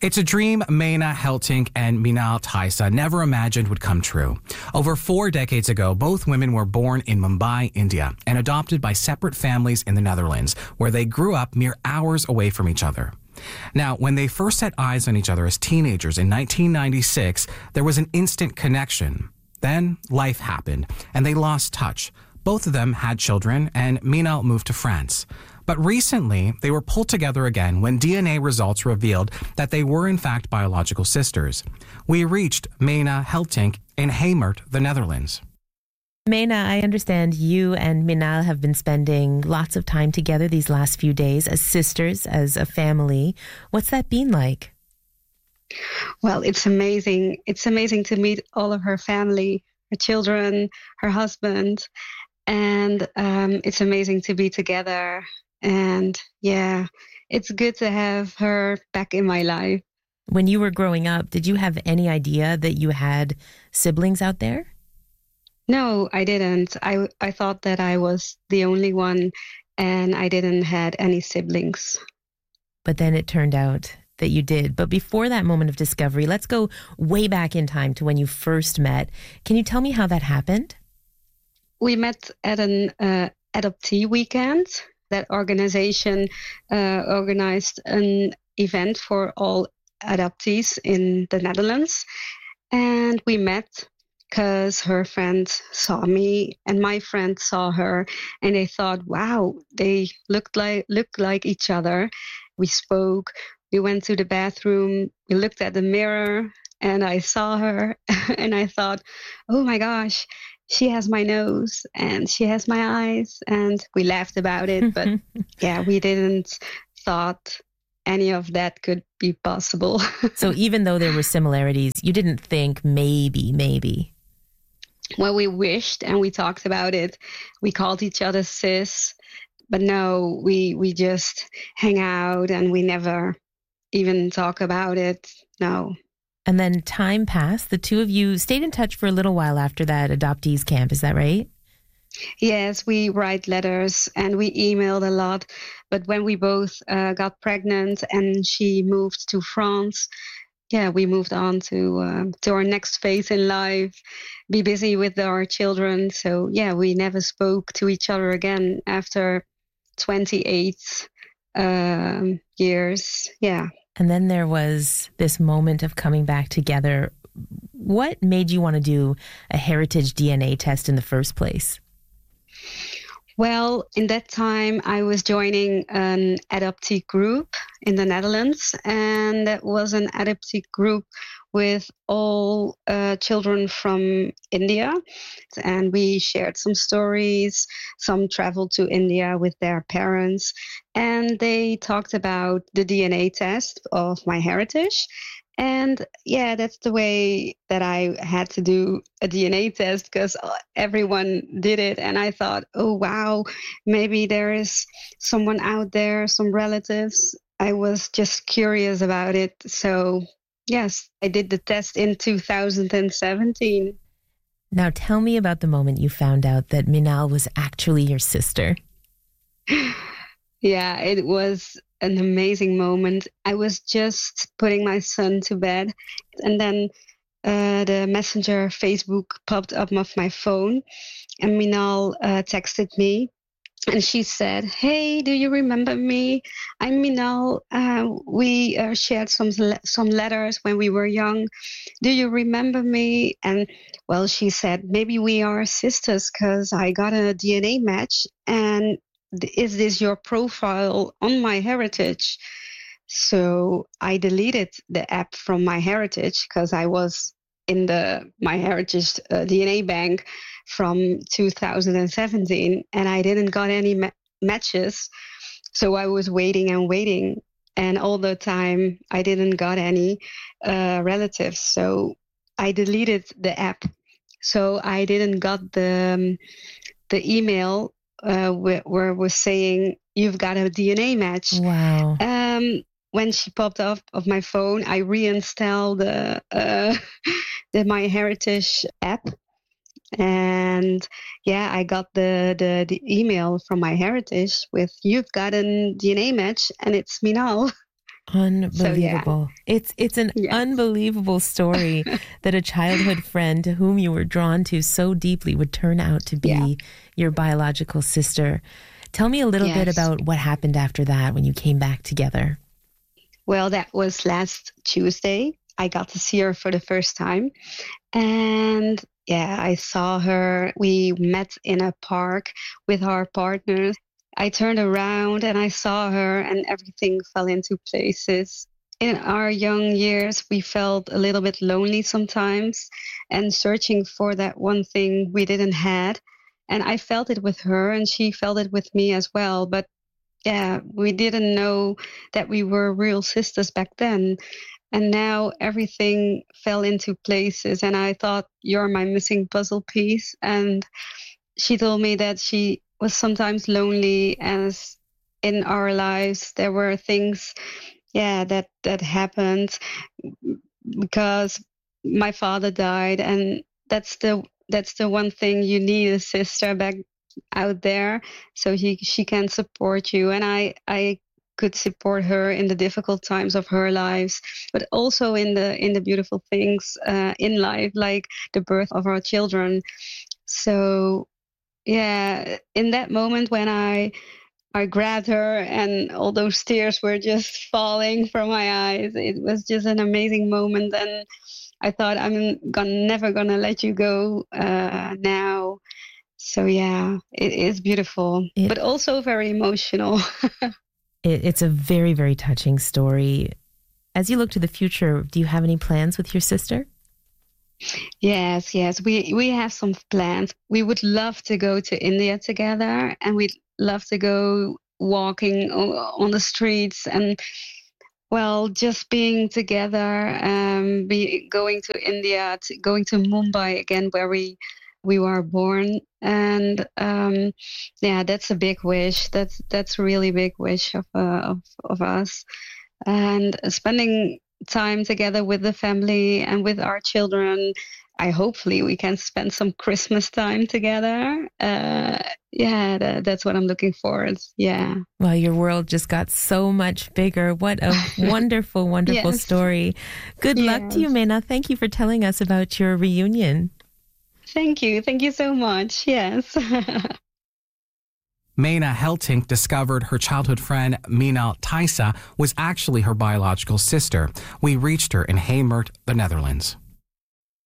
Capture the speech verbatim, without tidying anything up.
It's a dream Meena Heltink and Minal Taisa never imagined would come true. Over four decades ago, both women were born in Mumbai, India, and adopted by separate families in the Netherlands, where they grew up mere hours away from each other. Now, when they first set eyes on each other as teenagers in nineteen ninety-six, there was an instant connection. Then life happened, and they lost touch. Both of them had children, and Minal moved to France. But recently, they were pulled together again when D N A results revealed that they were in fact biological sisters. We reached Meena Heltink in Heemert, the Netherlands. Meena, I understand you and Minal have been spending lots of time together these last few days as sisters, as a family. What's that been like? Well, it's amazing. It's amazing to meet all of her family, her children, her husband, and um, it's amazing to be together. And yeah, it's good to have her back in my life. When you were growing up, did you have any idea that you had siblings out there? No, I didn't. I, I thought that I was the only one and I didn't had any siblings. But then it turned out that you did. But before that moment of discovery, let's go way back in time to when you first met. Can you tell me how that happened? We met at an uh, adoptee weekend. That organization uh, organized an event for all adoptees in the Netherlands. And we met because her friend saw me and my friend saw her, and they thought, wow, they looked like looked like each other. We spoke, we went to the bathroom, we looked at the mirror, and I saw her and I thought, oh my gosh, she has my nose and she has my eyes, and we laughed about it. But yeah, we didn't thought any of that could be possible. So even though there were similarities, you didn't think maybe, maybe. Well, we wished and we talked about it. We called each other sis, but no, we we just hang out and we never even talk about it. No. And then time passed. The two of you stayed in touch for a little while after that adoptees camp. Is that right? Yes, we write letters and we emailed a lot. But when we both uh, got pregnant and she moved to France, yeah, we moved on to uh, to our next phase in life, be busy with our children. So yeah, we never spoke to each other again after twenty-eight um, years. Yeah. And then there was this moment of coming back together. What made you want to do a heritage D N A test in the first place? Well, in that time, I was joining an adoptee group in the Netherlands, and that was an adoptee group with all uh, children from India. And we shared some stories. Some traveled to India with their parents, and they talked about the D N A test of my heritage. And yeah, that's the way that I had to do a D N A test, because everyone did it. And I thought, oh, wow, maybe there is someone out there, some relatives. I was just curious about it. So yes, I did the test in two thousand seventeen. Now tell me about the moment you found out that Minal was actually your sister. Yeah, it was an amazing moment. I was just putting my son to bed, and then uh, the messenger Facebook popped up of my phone, and Minal uh, texted me, and she said, "Hey, do you remember me? I'm Minal. Uh, we uh, shared some some letters when we were young. Do you remember me?" And well, she said, "Maybe we are sisters, because I got a D N A match, and is this your profile on my heritage?" So I deleted the app from my heritage, because I was in the my heritage uh, D N A bank from two thousand seventeen, and I didn't got any ma- matches. So I was waiting and waiting, and all the time I didn't got any uh, relatives. So I deleted the app. So I didn't got the um, the email Uh, where, where it was saying, "You've got a D N A match." Wow. Um, when she popped up of my phone, I reinstalled the, uh, the My Heritage app. And yeah, I got the, the, the email from My Heritage with, "You've got a D N A match, and it's Minal." Unbelievable. So, yeah. It's it's an Yes. unbelievable story that a childhood friend to whom you were drawn to so deeply would turn out to be Yeah. your biological sister. Tell me a little bit Yes. about what happened after that when you came back together. Well, that was last Tuesday. I got to see her for the first time. And yeah, I saw her. We met in a park with our partners. I turned around and I saw her, and everything fell into places. In our young years, we felt a little bit lonely sometimes and searching for that one thing we didn't had. And I felt it with her, and she felt it with me as well. But yeah, we didn't know that we were real sisters back then. And now everything fell into places. And I thought, you're my missing puzzle piece. And she told me that she was sometimes lonely, as in our lives there were things, yeah, that, that happened because my father died. And that's the that's the one thing you need, a sister back out there, so he she can support you. And I I could support her in the difficult times of her lives, but also in the in the beautiful things uh, in life, like the birth of our children. So yeah, in that moment when I I grabbed her and all those tears were just falling from my eyes, it was just an amazing moment. And I thought, I'm gonna, never gonna let you go uh, now. So yeah, it is beautiful, It- but also very emotional. It, it's a very, very touching story. As you look to the future, do you have any plans with your sister? Yes, yes, we we have some plans. We would love to go to India together, and we'd love to go walking o- on the streets and, well, just being together. Um, be going to India, to, going to Mumbai again, where we we were born. And um, yeah, that's a big wish. That's that's a really big wish of uh, of of us. And spending time together with the family and with our children. I hopefully we can spend some Christmas time together. Uh, yeah, that, that's what I'm looking forward. Yeah. Well, your world just got so much bigger. What a wonderful, wonderful Yes. story. Good luck to you, Yes. Mena. Thank you for telling us about your reunion. Thank you. Thank you so much. Yes. Mena Heltink discovered her childhood friend Minal Thaisa was actually her biological sister. We reached her in Heemert, the Netherlands.